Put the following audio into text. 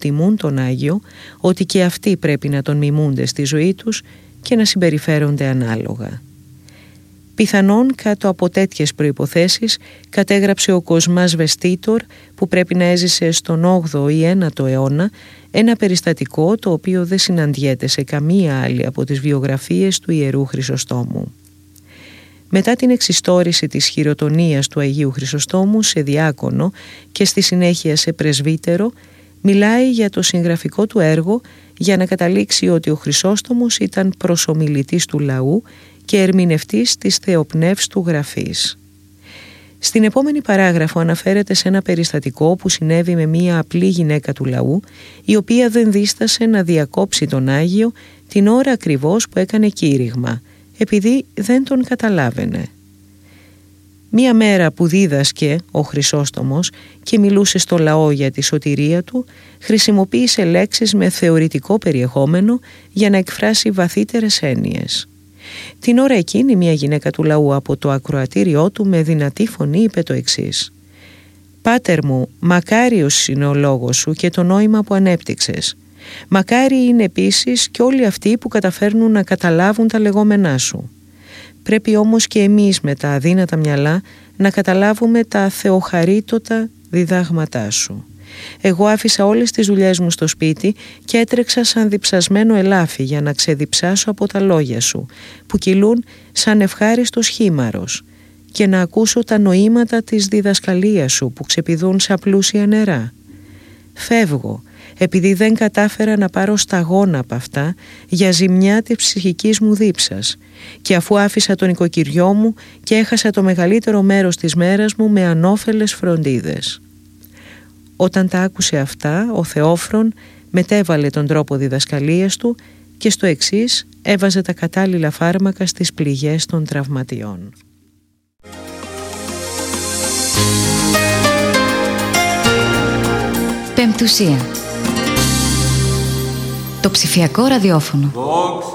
τιμούν τον Άγιο, ότι και αυτοί πρέπει να τον μιμούνται στη ζωή τους και να συμπεριφέρονται ανάλογα. Πιθανόν κάτω από τέτοιες προϋποθέσεις κατέγραψε ο Κοσμάς Βεστίτορ, που πρέπει να έζησε στον 8ο ή 9ο αιώνα, ένα περιστατικό το οποίο δεν συναντιέται σε καμία άλλη από τις βιογραφίες του Ιερού Χρυσοστόμου. Μετά την εξιστόρηση της χειροτονίας του Αγίου Χρυσοστόμου σε διάκονο και στη συνέχεια σε πρεσβύτερο, μιλάει για το συγγραφικό του έργο για να καταλήξει ότι ο Χρυσόστομος ήταν προσομιλητής του λαού και ερμηνευτής της θεοπνεύς του γραφής. Στην επόμενη παράγραφο αναφέρεται σε ένα περιστατικό που συνέβη με μία απλή γυναίκα του λαού, η οποία δεν δίστασε να διακόψει τον Άγιο την ώρα ακριβώς που έκανε κήρυγμα, επειδή δεν τον καταλάβαινε. Μία μέρα που δίδασκε ο Χρυσόστομος και μιλούσε στο λαό για τη σωτηρία του, χρησιμοποίησε λέξεις με θεωρητικό περιεχόμενο για να εκφράσει βαθύτερες έννοιες. Την ώρα εκείνη μια γυναίκα του λαού από το ακροατήριό του με δυνατή φωνή είπε το εξής: «Πάτερ μου, μακάριος είναι ο λόγος σου και το νόημα που ανέπτυξες. Μακάρι είναι επίσης και όλοι αυτοί που καταφέρνουν να καταλάβουν τα λεγόμενά σου. Πρέπει όμως και εμείς με τα αδύνατα μυαλά να καταλάβουμε τα θεοχαρίτωτα διδάγματά σου. Εγώ άφησα όλες τις δουλειές μου στο σπίτι και έτρεξα σαν διψασμένο ελάφι για να ξεδιψάσω από τα λόγια σου, που κυλούν σαν ευχάριστος χήμαρος, και να ακούσω τα νοήματα της διδασκαλίας σου που ξεπηδούν σαν πλούσια νερά. Φεύγω, επειδή δεν κατάφερα να πάρω σταγόνα από αυτά για ζημιά της ψυχικής μου δίψας, και αφού άφησα τον οικοκυριό μου και έχασα το μεγαλύτερο μέρος της μέρας μου με ανώφελες φροντίδες». Όταν τα άκουσε αυτά, ο Θεόφρον μετέβαλε τον τρόπο διδασκαλίας του και στο εξής έβαζε τα κατάλληλα φάρμακα στις πληγές των τραυματιών. Πεμπτουσία. Το ψηφιακό ραδιόφωνο.